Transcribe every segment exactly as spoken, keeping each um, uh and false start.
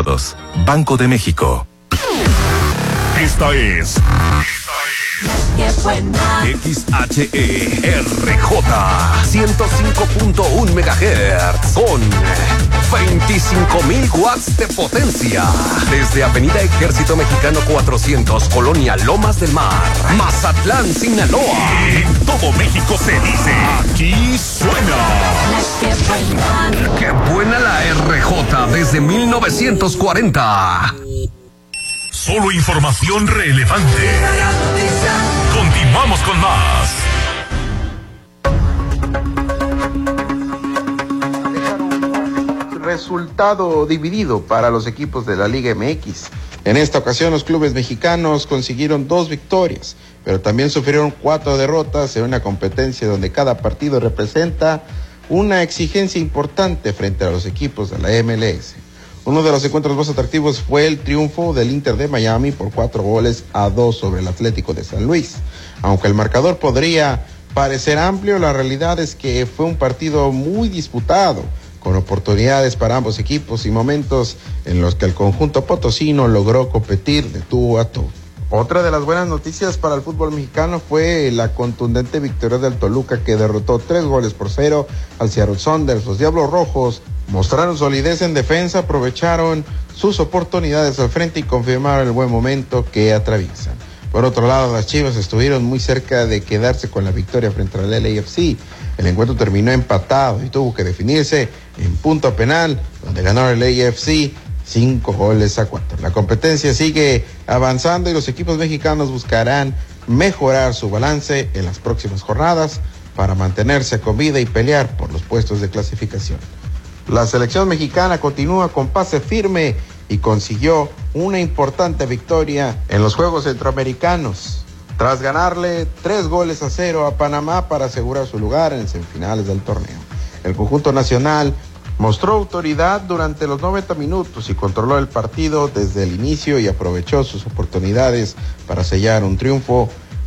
todos. Banco de México. Esta es... ¡Qué buena! X H E R J ciento cinco punto uno megahertz con veinticinco mil watts de potencia. Desde Avenida Ejército Mexicano cuatrocientos, Colonia Lomas del Mar, Mazatlán, Sinaloa. En todo México se dice, aquí suena. ¡Qué buena! ¡Qué buena la R J desde mil novecientos cuarenta! Solo información relevante. Continuamos con más. Resultado dividido para los equipos de la Liga M X. En esta ocasión los clubes mexicanos consiguieron dos victorias, pero también sufrieron cuatro derrotas en una competencia donde cada partido representa una exigencia importante frente a los equipos de la M L S. Uno de los encuentros más atractivos fue el triunfo del Inter de Miami por cuatro goles a dos sobre el Atlético de San Luis. Aunque el marcador podría parecer amplio, la realidad es que fue un partido muy disputado, con oportunidades para ambos equipos y momentos en los que el conjunto potosino logró competir de tú a tú. Otra de las buenas noticias para el fútbol mexicano fue la contundente victoria del Toluca, que derrotó tres goles por cero al Seattle Sounders. Los Diablos Rojos mostraron solidez en defensa, aprovecharon sus oportunidades al frente y confirmaron el buen momento que atraviesan. Por otro lado, las Chivas estuvieron muy cerca de quedarse con la victoria frente al L A F C. El encuentro terminó empatado y tuvo que definirse en punto penal, donde ganó el L A F C cinco goles a cuatro. La competencia sigue avanzando y los equipos mexicanos buscarán mejorar su balance en las próximas jornadas para mantenerse con vida y pelear por los puestos de clasificación. La selección mexicana continúa con pase firme y consiguió una importante victoria en los Juegos Centroamericanos, tras ganarle tres goles a cero a Panamá para asegurar su lugar en semifinales del torneo. El conjunto nacional mostró autoridad durante los noventa minutos y controló el partido desde el inicio y aprovechó sus oportunidades para sellar un triunfo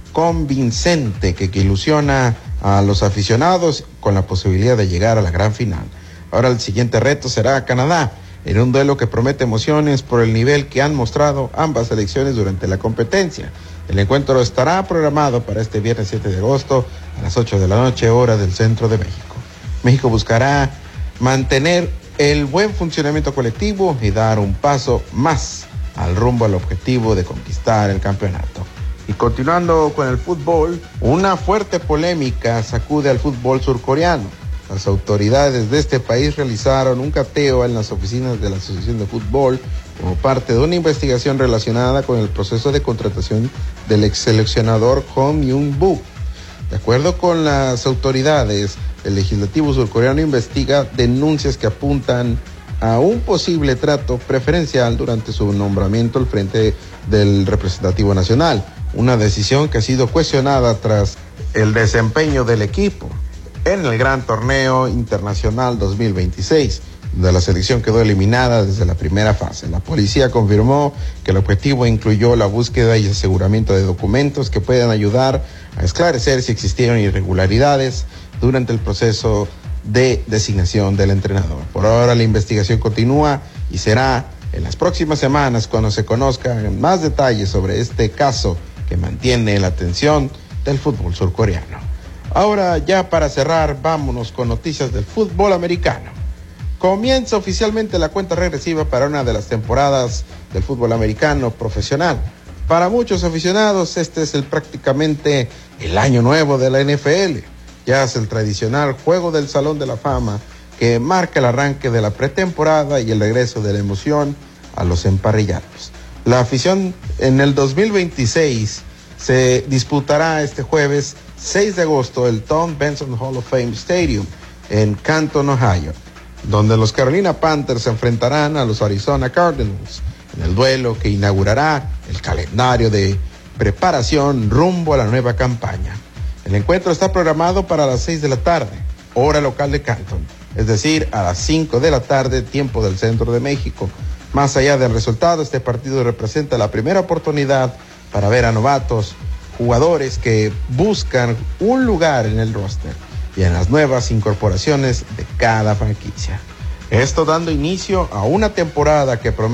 convincente que, que ilusiona a los aficionados con la posibilidad de llegar a la gran final. Ahora el siguiente reto será Canadá, en un duelo que promete emociones por el nivel que han mostrado ambas selecciones durante la competencia. El encuentro estará programado para este viernes siete de agosto a las ocho de la noche, hora del centro de México. México buscará mantener el buen funcionamiento colectivo y dar un paso más al rumbo al objetivo de conquistar el campeonato. Y continuando con el fútbol, una fuerte polémica sacude al fútbol surcoreano. Las autoridades de este país realizaron un cateo en las oficinas de la Asociación de Fútbol como parte de una investigación relacionada con el proceso de contratación del ex seleccionador Hong Myung-boo. De acuerdo con las autoridades, el legislativo surcoreano investiga denuncias que apuntan a un posible trato preferencial durante su nombramiento al frente del representativo nacional, una decisión que ha sido cuestionada tras el desempeño del equipo en el Gran Torneo Internacional dos mil veintiséis, donde la selección quedó eliminada desde la primera fase. La policía confirmó que el objetivo incluyó la búsqueda y aseguramiento de documentos que puedan ayudar a esclarecer si existieron irregularidades durante el proceso de designación del entrenador. Por ahora la investigación continúa y será en las próximas semanas cuando se conozcan más detalles sobre este caso que mantiene la atención del fútbol surcoreano. Ahora ya para cerrar, vámonos con noticias del fútbol americano. Comienza oficialmente la cuenta regresiva para una de las temporadas del fútbol americano profesional. Para muchos aficionados, este es el prácticamente el año nuevo de la N F L. Ya es el tradicional juego del Salón de la Fama que marca el arranque de la pretemporada y el regreso de la emoción a los emparrillados. La afición en el dos mil veintiséis se disputará este jueves seis de agosto el Tom Benson Hall of Fame Stadium en Canton, Ohio, donde los Carolina Panthers se enfrentarán a los Arizona Cardinals en el duelo que inaugurará el calendario de preparación rumbo a la nueva campaña. El encuentro está programado para las seis de la tarde, hora local de Canton, es decir, a las cinco de la tarde, tiempo del centro de México. Más allá del resultado, este partido representa la primera oportunidad para ver a novatos, jugadores que buscan un lugar en el roster y en las nuevas incorporaciones de cada franquicia. Esto dando inicio a una temporada que promete